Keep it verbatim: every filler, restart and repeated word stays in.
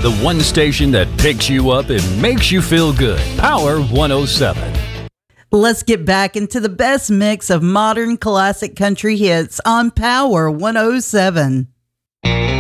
The one station that picks you up and makes you feel good. Power one oh seven. Let's get back into the best mix of modern classic country hits on Power one oh seven.